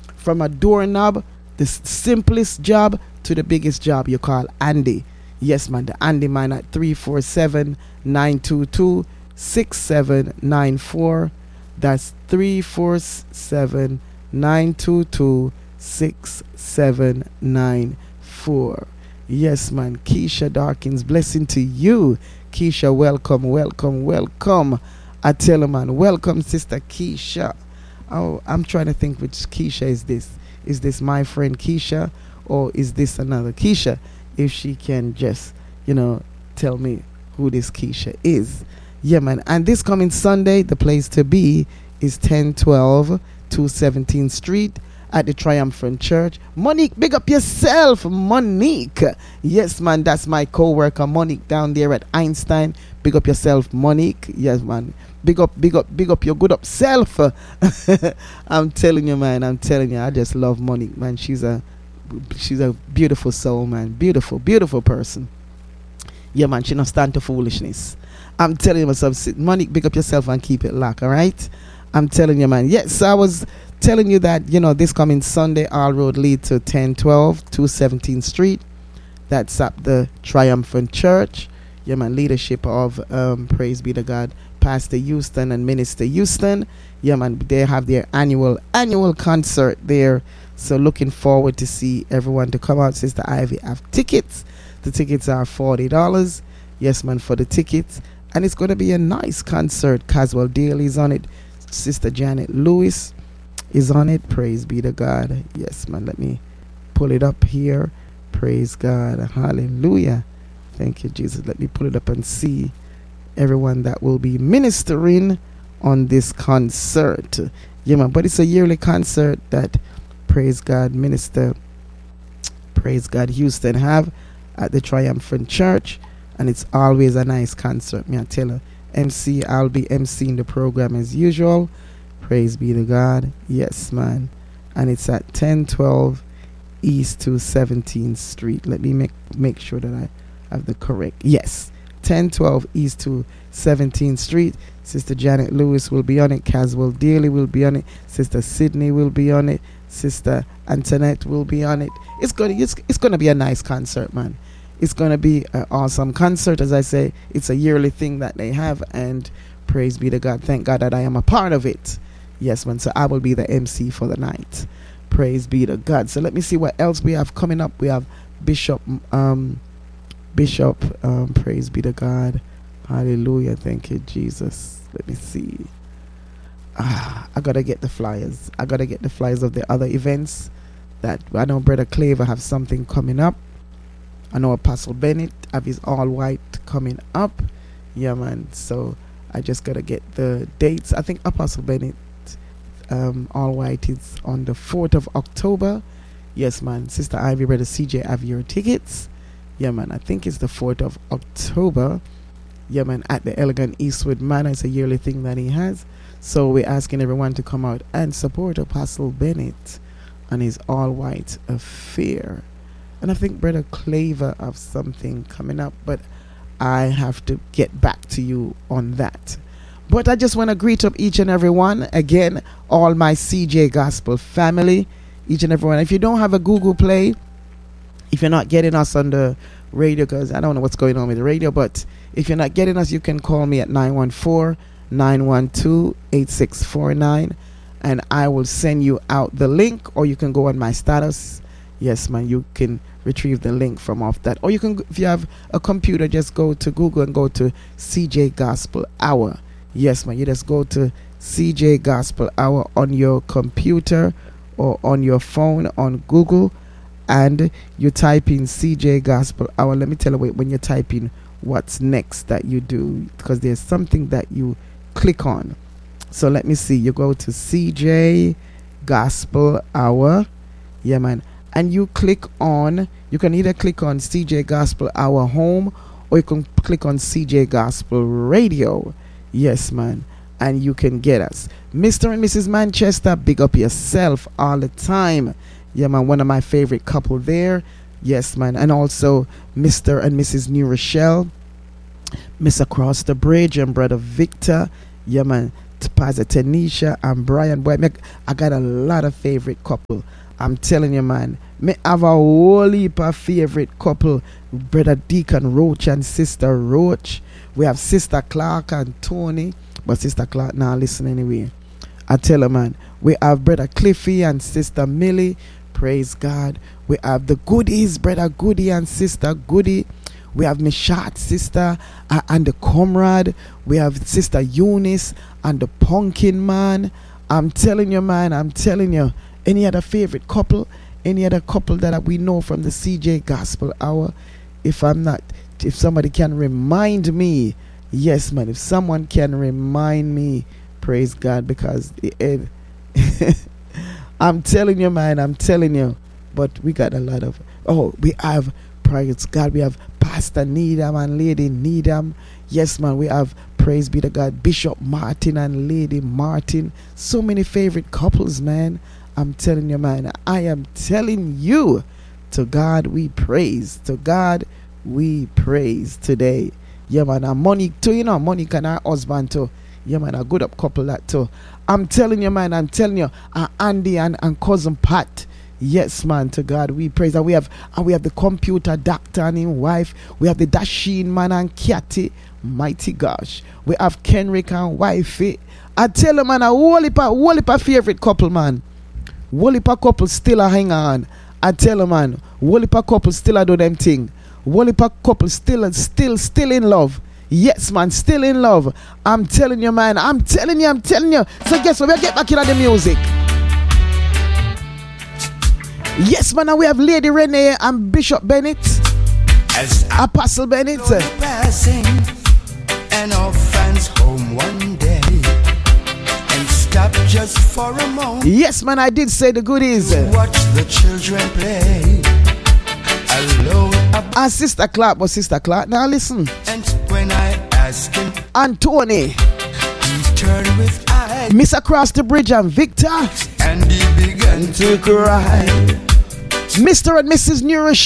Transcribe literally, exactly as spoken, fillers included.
From a doorknob, the simplest job, to the biggest job, you call Andy. Yes, man, the Andy man at three four seven, nine two two, six seven nine four. That's three four seven, nine two two, six seven nine four. Yes, man. Keisha Dawkins, blessing to you. Keisha, welcome, welcome, welcome. I tell you, man, welcome, Sister Keisha. Oh, I'm trying to think which Keisha is this. Is this my friend Keisha, or is this another Keisha? If she can just, you know, tell me who this Keisha is. Yeah, man. And this coming Sunday, the place to be is ten twelve two seventeenth Street at the Triumphant Church. Monique, big up yourself, Monique. Yes, man, that's my co-worker, Monique, down there at Einstein. Big up yourself, Monique. Yes, man. Big up, big up, big up your good up self. I'm telling you, man. I'm telling you, I just love Monique, man. She's a she's a beautiful soul, man. Beautiful, beautiful person. Yeah, man. She not stand to foolishness. I'm telling you myself, Monique, big up yourself and keep it locked, all right? I'm telling you, man. Yes, I was telling you that, you know, this coming Sunday, all road lead to ten twelve two seventeenth Street. That's at the Triumphant Church. Yeah, man, leadership of, um, praise be to God, Pastor Houston and Minister Houston. Yeah, man, they have their annual, annual concert there. So looking forward to see everyone to come out. Sister Ivy have tickets. The tickets are forty dollars. Yes, man, for the tickets. And it's going to be a nice concert. Caswell Daly is on it. Sister Janet Lewis is on it. Praise be to God. Yes, man, let me pull it up here. Praise God. Hallelujah. Thank you, Jesus. Let me pull it up and see everyone that will be ministering on this concert. Yeah, man, but it's a yearly concert that, praise God, Minister, praise God, Houston have at the Triumphant Church. And it's always a nice concert. Me I tell you, M C, I'll be emceeing the program as usual. Praise be to God. Yes, man. And it's at ten twelve East to seventeenth Street. Let me make make sure that I have the correct. Yes, ten twelve East to seventeenth Street. Sister Janet Lewis will be on it. Caswell Daly will be on it. Sister Sydney will be on it. Sister Antoinette will be on it. It's gonna it's, it's gonna be a nice concert, man. It's going to be an awesome concert. As I say, it's a yearly thing that they have, and praise be to God. Thank God that I am a part of it. Yes, man. So I will be the M C for the night. Praise be to God. So let me see what else we have coming up. We have Bishop, um, Bishop, um, praise be to God. Hallelujah. Thank you, Jesus. Let me see. Ah, I got to get the flyers. I got to get the flyers of the other events that I know Brother Claver have something coming up. I know Apostle Bennett have his all white coming up. Yeah, man. So I just got to get the dates. I think Apostle Bennett um, all white is on the fourth of October. Yes, man. Sister Ivy, Brother C J have your tickets. Yeah, man. I think it's the fourth of October. Yeah, man. At the Elegant Eastwood Manor. It's a yearly thing that he has. So we're asking everyone to come out and support Apostle Bennett on his all white affair. And I think Brother Claver have something coming up, but I have to get back to you on that. But I just want to greet up each and every one. Again, all my C J Gospel family, each and every one. If you don't have a Google Play, if you're not getting us on the radio, because I don't know what's going on with the radio, but if you're not getting us, you can call me at nine one four, nine one two, eight six four nine, and I will send you out the link, or you can go on my status. Yes, man, you can retrieve the link from off that. Or you can, if you have a computer, just go to Google and go to C J Gospel Hour. Yes, man, you just go to C J Gospel Hour on your computer or on your phone on Google, and you type in C J Gospel Hour. Let me tell you, when you type in what's next that you do, because there's something that you click on. So let me see. You go to C J Gospel Hour. Yeah, man. And you click on, you can either click on C J Gospel Hour Home, or you can click on C J Gospel Radio. Yes, man. And you can get us. Mister and Missus Manchester, big up yourself all the time. Yeah, man. One of my favorite couple there. Yes, man. And also Mister and Missus New Rochelle, Miss Across the Bridge, and Brother Victor. Yeah, man. Pastor Tanisha and Brian. Boy, me, I got a lot of favorite couple. I'm telling you, man. Me have a whole heap of favorite couple. Brother Deacon Roach and Sister Roach. We have Sister Clark and Tony. But Sister Clark now listen anyway. I tell her, man. We have Brother Cliffy and Sister Millie. Praise God. We have the Goodies, Brother Goody and Sister Goody. We have Mishat sister uh, and the Comrade. We have Sister Eunice and the Pumpkin Man. I'm telling you, man. I'm telling you. Any other favorite couple? Any other couple that we know from the C J Gospel Hour? If I'm not, if somebody can remind me, yes, man. If someone can remind me, praise God, because it, it I'm telling you, man. I'm telling you. But we got a lot of. Oh, we have. Praise God, we have Pastor Needham and Lady Needham. Yes, man, we have, praise be to God, Bishop Martin and Lady Martin. So many favorite couples, man. I'm telling you, man. I am telling you, to God we praise. To God we praise today. Yeah, man. And money too, you know, money can our husband too. Yeah, man, a good up couple that too. I'm telling you, man. I'm telling you, uh, Andy and, and cousin Pat. Yes, man, to God we praise. And we have and we have the computer doctor and his wife. We have the Dasheen man and Kitty. Mighty gosh. We have Kenrick and wifey. I tell you, man, a whole heap of, whole heap of favorite couple, man. Whole heap of couple still a hang on. I tell you, man, whole heap of couple still a do them thing. Whole heap of couple still still still in love. Yes, man, still in love. I'm telling you, man. I'm telling you, I'm telling you. So guess what? We'll get back into the music. Yes, man, and we have Lady Renee and Bishop Bennett, as Apostle Bennett. Passing an orphan's home one day and stop just for a moment. Yes, man, I did say the goodies. Watch the children play alone. And Sister Clark, but Sister Clark, now listen. And when I ask him, and Tony, he turned with eyes. Miss Across the Bridge and Victor, and he began to cry. Mister and Missus Nourish